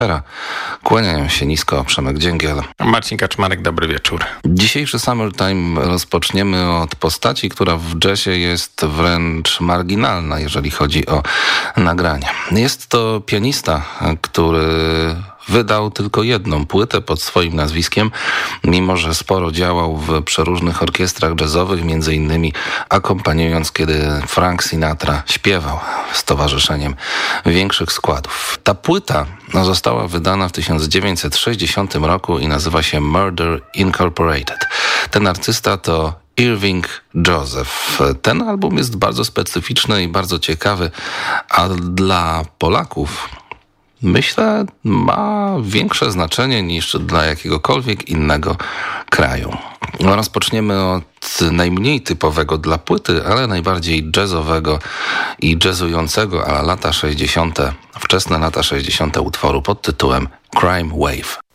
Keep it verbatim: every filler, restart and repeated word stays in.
Kłaniają się nisko Przemek Dzięgiel. Marcin Kaczmarek, dobry wieczór. Dzisiejszy Summertime rozpoczniemy od postaci, która w jazzie jest wręcz marginalna, jeżeli chodzi o nagrania. Jest to pianista, który wydał tylko jedną płytę pod swoim nazwiskiem, mimo że sporo działał w przeróżnych orkiestrach jazzowych, między innymi akompaniując, kiedy Frank Sinatra śpiewał z towarzyszeniem większych składów. Ta płyta została wydana w tysiąc dziewięćset sześćdziesiątym roku i nazywa się Murder Incorporated. Ten artysta to Irving Joseph. Ten album jest bardzo specyficzny i bardzo ciekawy, a dla Polaków myślę, ma większe znaczenie niż dla jakiegokolwiek innego kraju. Rozpoczniemy od najmniej typowego dla płyty, ale najbardziej jazzowego i jazzującego, a lata sześćdziesiąte, wczesne lata sześćdziesiąte utworu pod tytułem Crime Wave.